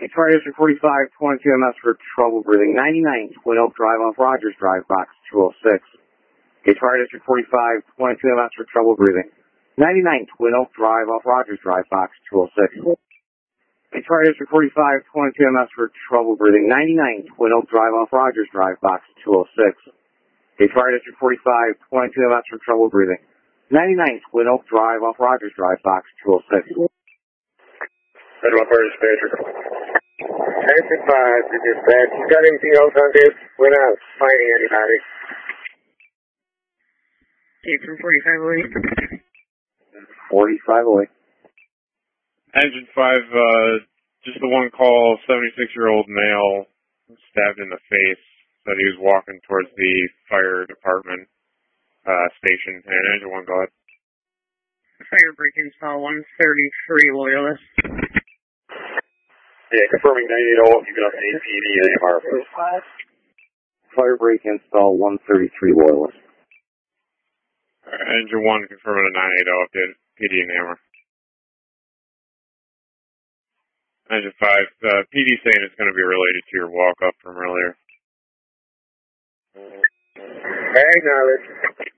Detroit District 45, 22 MS for trouble breathing. 99, Twin Oak Drive off Rogers Drive, box 206. Detroit District 45, 22 MS for trouble breathing. 99, Twin Oak Drive off Rogers Drive, box 206. Detroit District 45, 22 MS for trouble breathing. 99, Twin Oak Drive off Rogers Drive, box 206. Detroit District 45, 22 MS for trouble breathing. 99, Twin Oak Drive off Rogers Drive, box 206. Federal First Dispatcher. Exit 5 to dispatch. You got anything else on this? We're not finding anybody. Take from 45 away. 45 away. Engine 5, just the one call, 76-year-old male, stabbed in the face, said he was walking towards the fire department station. And Engine 1, go ahead. Fire break install 133 Loyalist. Yeah, confirming 980, you can update PD and AMR. Fire break install 133 Loyalist. Engine 1 confirming a 980 update PD and AMR. Engine 5, PD saying it's going to be related to your walk-up from earlier. Acknowledge.